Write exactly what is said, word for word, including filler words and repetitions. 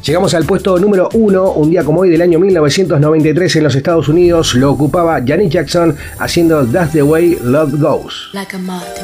Llegamos al puesto número uno, un día como hoy del año mil novecientos noventa y tres en los Estados Unidos, lo ocupaba Janet Jackson haciendo That's the Way Love Goes. Like a moth